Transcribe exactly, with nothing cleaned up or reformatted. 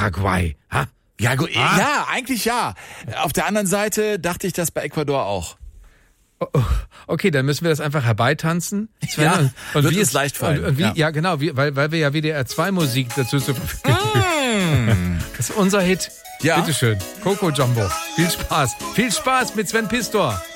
Paraguay. Ha? Ja, gut, Ah. ja, eigentlich ja. Auf der anderen Seite dachte ich das bei Ecuador auch. Oh, oh, okay, dann müssen wir das einfach herbeitanzen. Sven, Ja, und, und wird wie uns ist, leicht fallen. Und, und wie, ja. Ja. genau, wie, weil, weil wir ja W D R zwei Musik dazu zur Verfügung Das ist unser Hit. Ja. Bitteschön. Coco Jumbo. Viel Spaß. Viel Spaß mit Sven Pistor.